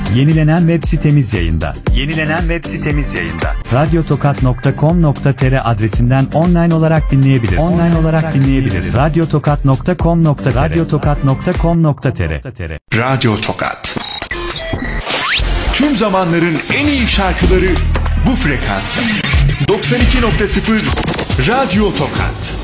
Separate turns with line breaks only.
Yenilenen web sitemiz yayında. Radyotokat.com.tr adresinden online olarak dinleyebilirsiniz. Radyotokat.com.tr.
Radyo Tokat. Tüm zamanların en iyi şarkıları bu frekansta. 92.0 Radyo Tokat.